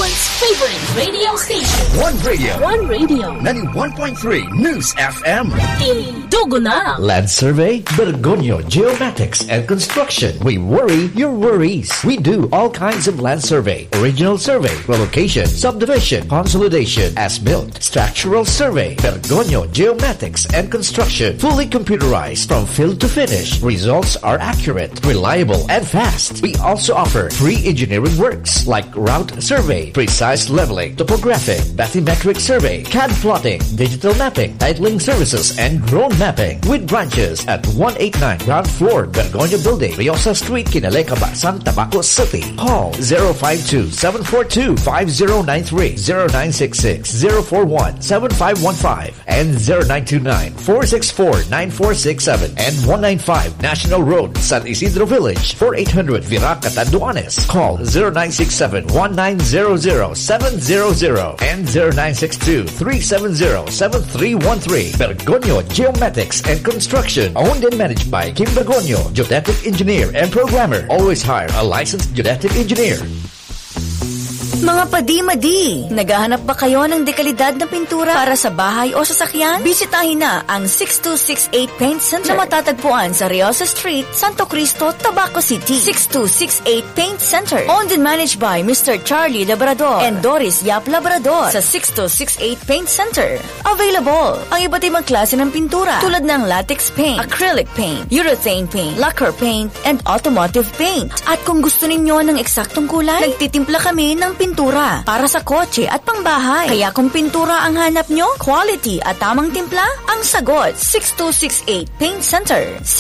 Everyone's favorite radio station. One radio. One radio. 91.3 News FM. Dugo na. Land Survey, Bergonio Geomatics and Construction. We worry your worries. We do all kinds of land survey. Original survey, relocation, subdivision, consolidation, as-built, structural survey. Bergonio Geomatics and Construction. Fully computerized from field to finish. Results are accurate, reliable, and fast. We also offer free engineering works like route survey, precise leveling, topographic, bathymetric survey, CAD plotting, digital mapping, titling services, and drone mapping. With branches at 189 ground floor, Bergonio Building, Riosa Street, Kinaleka, Baksan, Tabaco City. Call 052-742-5093, 0966-041-7515, and 0929-464-9467, and 195 National Road, San Isidro Village, 4800 Viraca, Tanduanes. Call 0967-1900-700 and 0962-370-7313. Bergonio Geomatics and Construction, owned and managed by Kim Bergonio, geodetic engineer and programmer. Always hire a licensed geodetic engineer. Mga padi-madi, naghahanap ba kayo ng dekalidad na pintura para sa bahay o sasakyan? Bisitahin na ang 6268 Paint Center na matatagpuan sa Riosa Street, Santo Cristo, Tabaco City. 6268 Paint Center, owned and managed by Mr. Charlie Labrador and Doris Yap Labrador sa 6268 Paint Center. Available ang iba't ibang klase ng pintura tulad ng latex paint, acrylic paint, urethane paint, lacquer paint, and automotive paint. At kung gusto ninyo ng eksaktong kulay, nagtitimpla kami ng pintura para sa kotse at pangbahay. Kaya kung pintura ang hanap nyo, quality at tamang timpla ang sagot. 6268 Paint Center.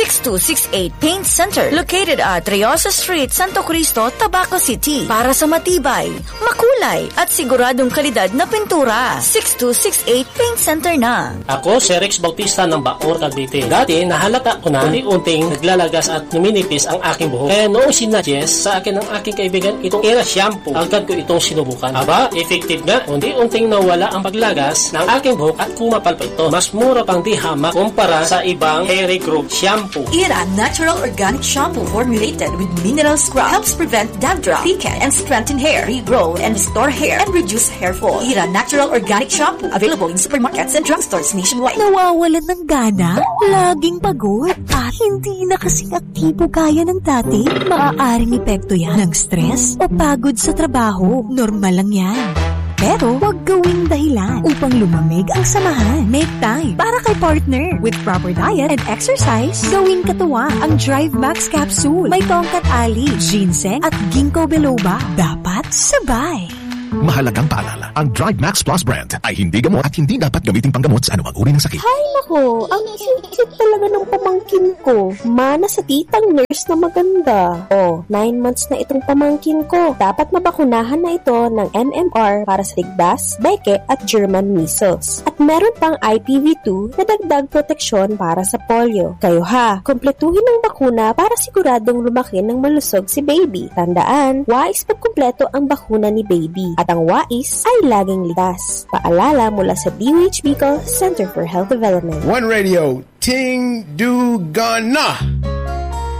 6268 Paint Center, located at Riosa Street, Santo Cristo, Tabaco City. Para sa matibay, makulay at siguradong kalidad na pintura. 6268 Paint Center na. Ako si Rex Bautista ng Bacoor, Cavite. Dati nahalata ko na unti-unting naglalagas at numinipis ang aking buhok. Kaya noong sinuggest sa akin ng aking kaibigan itong Era Shampoo, agad ko itong sinubukan. Aba, effective nga. Unti-unting nawala ang paglagas ng aking buhok at kumapal pa ito. Mas mura pang di hamak kumpara sa ibang hair growth shampoo. Era Natural Organic Shampoo formulated with mineral scrub helps prevent dandruff, thicken, and strengthen hair, regrow, and restore hair, and reduce hair fall. Era Natural Organic Shampoo, available in supermarkets and drugstores nationwide. Nawawalan ng gana, laging pagod, at hindi na kasing aktibo gaya ng dati. Maaaring epekto yan ng stress o pagod sa trabaho. Normal lang yan. Pero huwag gawing dahilan upang lumamig ang samahan. Make time para kay partner. With proper diet and exercise, gawing katuwa ang Drive Max Capsule. May tongkat ali, ginseng at ginkgo biloba. Dapat sabay. Mahalagang paalala, ang Drive Max Plus brand ay hindi gamot at hindi dapat gamitin panggamot sa anumang uri ng sakit. Hay nako, ang cute talaga ng pamangkin ko. Mana sa titang nurse na maganda. 9 months na itong pamangkin ko. Dapat mabakunahan na ito ng MMR para sa ligdas, beke at German measles. At meron pang IPV2 na dagdag proteksyon para sa polio. Kayo ha, kumpletuhin ng bakuna para siguradong lumaki ng malusog si baby. Tandaan, wais pagkumpleto ang bakuna ni baby. At ang wais ay laging ligtas. Paalala mula sa DOH Bicol Center for Health Development. One Radio, Ting Du Gana.